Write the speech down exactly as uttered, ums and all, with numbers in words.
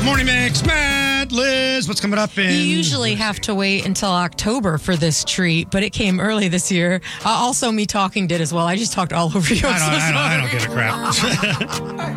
Morning Mix, Matt, Liz, what's coming up in... You usually have to wait until October for this treat, but it came early this year. Uh, also, me talking did as well. I just talked all over you. I I'm don't, so I don't, I sorry. don't give a crap.